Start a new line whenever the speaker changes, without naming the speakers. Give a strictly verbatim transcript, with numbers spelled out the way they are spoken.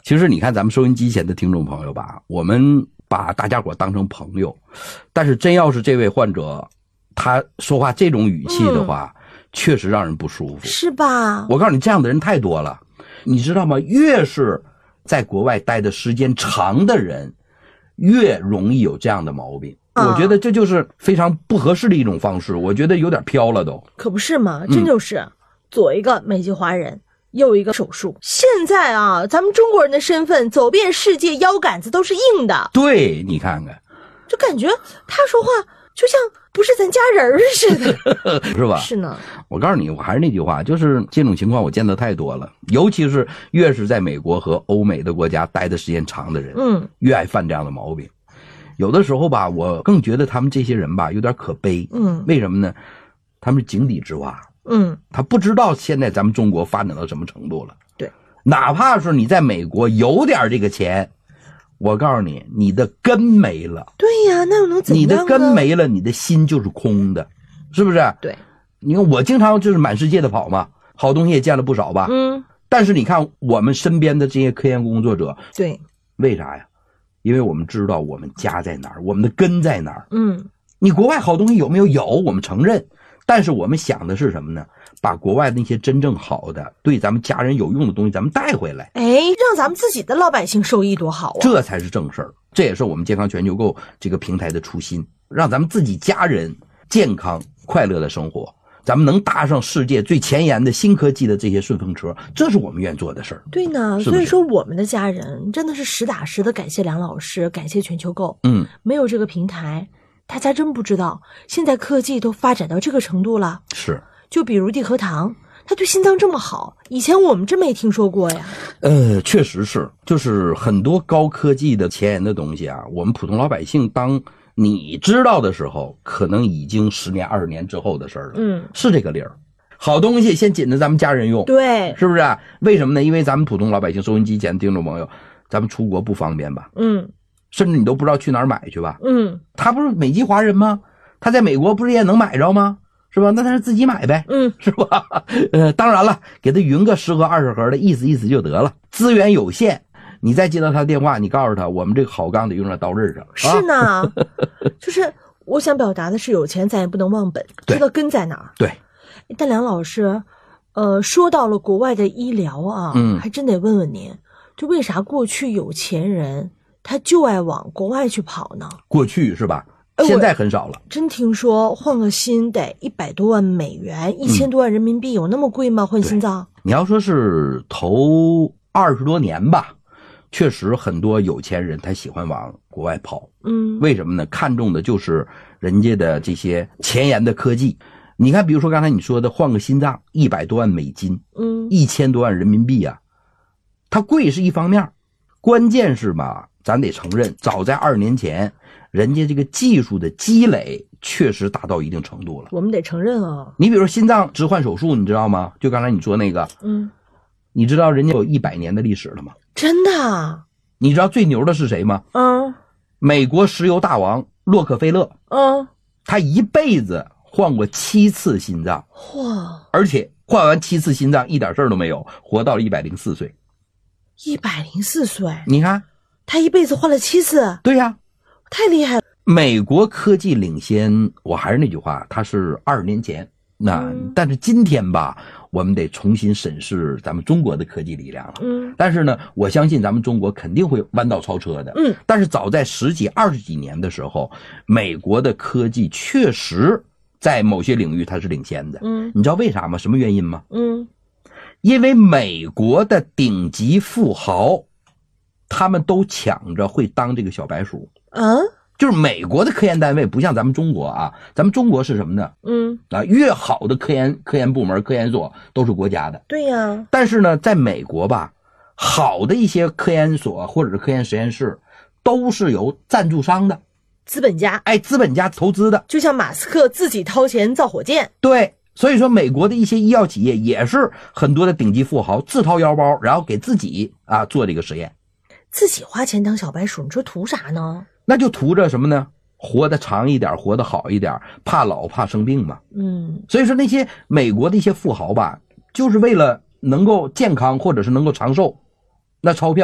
其实你看咱们收音机前的听众朋友吧，我们把大家伙当成朋友，但是真要是这位患者他说话这种语气的话、嗯、确实让人不舒服，
是吧？
我告诉你，这样的人太多了，你知道吗？越是在国外待的时间长的人越容易有这样的毛病、啊、我觉得这就是非常不合适的一种方式，我觉得有点飘了都。
可不是嘛，真就是、嗯、左一个美籍华人又一个手术，现在啊，咱们中国人的身份走遍世界，腰杆子都是硬的。
对，你看看，
就感觉他说话就像不是咱家人似的，
是吧？
是呢。
我告诉你，我还是那句话，就是这种情况我见得太多了，尤其是越是在美国和欧美的国家待的时间长的人，嗯，越爱犯这样的毛病。有的时候吧，我更觉得他们这些人吧有点可悲，嗯，为什么呢？他们是井底之蛙。嗯，他不知道现在咱们中国发展到什么程度了。
对，
哪怕是你在美国有点这个钱，我告诉你，你的根没了。
对呀，那又能怎样呢？
你的根没了，你的心就是空的，是不是？
对，
你看我经常就是满世界的跑嘛，好东西也见了不少吧。嗯，但是你看我们身边的这些科研工作者，
对，
为啥呀？因为我们知道我们家在哪儿，我们的根在哪儿。
嗯，
你国外好东西有没有？有，我们承认。但是我们想的是什么呢？把国外那些真正好的对咱们家人有用的东西咱们带回来，
哎，让咱们自己的老百姓受益多好啊！
这才是正事儿，这也是我们健康全球购这个平台的初心，让咱们自己家人健康快乐的生活，咱们能搭上世界最前沿的新科技的这些顺风车，这是我们愿做的事儿。
对呢，所以说我们的家人真的是实打实的感谢梁老师，感谢全球购。嗯，没有这个平台，大家真不知道现在科技都发展到这个程度了。
是，
就比如地核糖，它对心脏这么好，以前我们真没听说过呀。
呃，确实是，就是很多高科技的前沿的东西啊，我们普通老百姓当你知道的时候，可能已经十年二十年之后的事儿了。嗯，是这个理儿。好东西先紧着咱们家人用，
对，
是不是啊？为什么呢？因为咱们普通老百姓收音机前的听众朋友，咱们出国不方便吧？嗯，甚至你都不知道去哪儿买去吧？嗯，他不是美籍华人吗？他在美国不是也能买着吗？是吧？那他是自己买呗，嗯，是吧？呃，当然了，给他匀个十盒二十盒的，意思意思就得了。资源有限，你再接到他的电话，你告诉他，我们这个好钢得用在刀刃上。
是呢，啊、就是我想表达的是，有钱咱也不能忘本，知道根在哪儿。
对。
但梁老师，呃，说到了国外的医疗啊，嗯，还真得问问您，就为啥过去有钱人他就爱往国外去跑呢？
过去是吧？现在很少了。
真听说换个心得一百多万美元，一千多万人民币，有那么贵吗？换心脏？
你要说是头二十多年吧，确实很多有钱人他喜欢往国外跑。嗯，为什么呢？看重的就是人家的这些前沿的科技。你看，比如说刚才你说的换个心脏，一百多万美金，嗯，一千多万人民币啊，它贵是一方面，关键是吧，咱得承认，早在二十年前。人家这个技术的积累确实达到一定程度了，
我们得承认啊。
你比如说心脏置换手术，你知道吗？就刚才你说那个，嗯，你知道人家有一百年的历史了吗？
真的？
你知道最牛的是谁吗？嗯，美国石油大王洛克菲勒，嗯，他一辈子换过七次心脏，哇！而且换完七次心脏一点事儿都没有，活到了一百零四岁。
一百零四岁？
你看，
他一辈子换了七次。
对呀。
太厉害了！
美国科技领先，我还是那句话，它是二十年前。那、嗯、但是今天吧，我们得重新审视咱们中国的科技力量了。嗯，但是呢，我相信咱们中国肯定会弯道超车的。嗯，但是早在十几、二十几年的时候，美国的科技确实在某些领域它是领先的。嗯，你知道为啥吗？什么原因吗？嗯，因为美国的顶级富豪，他们都抢着会当这个小白鼠。嗯，就是美国的科研单位不像咱们中国啊，咱们中国是什么呢？嗯，啊，越好的科研科研部门、科研所都是国家的。
对呀。
但是呢，在美国吧，好的一些科研所或者是科研实验室都是由赞助商的
资本家，
哎，资本家投资的，
就像马斯克自己掏钱造火箭。
对，所以说美国的一些医药企业也是很多的顶级富豪自掏腰包，然后给自己啊做这个实验。
自己花钱当小白鼠，你说图啥呢？
那就图着什么呢？活得长一点，活得好一点，怕老怕生病嘛。嗯，所以说那些美国的一些富豪吧，就是为了能够健康或者是能够长寿，那钞票